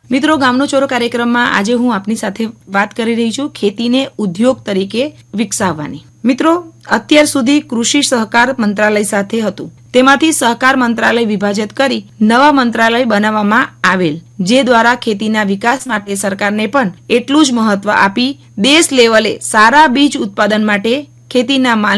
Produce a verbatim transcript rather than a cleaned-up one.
મિત્રો, ગામનો ચોરો કાર્યક્રમમાં આજે હું આપની સાથે વાત કરી રહી છું ખેતીને ઉદ્યોગ તરીકે વિકસાવવાની. મિત્રો, અત્યાર સુધી કૃષિ સહકાર મંત્રાલય સાથે હતું. તેમાંથી સહકાર મંત્રાલય વિભાજિત કરી નવા મંત્રાલય બનાવવામાં આવેલ, જે દ્વારા ખેતીના વિકાસ માટે સરકારને પણ એટલું જ મહત્વ આપી દેશ લેવલે સારા બીજ ઉત્પાદન માટે ખેતીના